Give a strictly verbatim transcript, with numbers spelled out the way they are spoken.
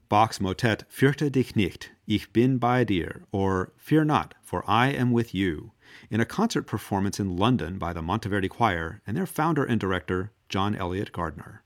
Bach's motet Fürchte dich nicht, ich bin bei dir, or Fear not, for I am with you, in a concert performance in London by the Monteverdi Choir and their founder and director, John Eliot Gardiner.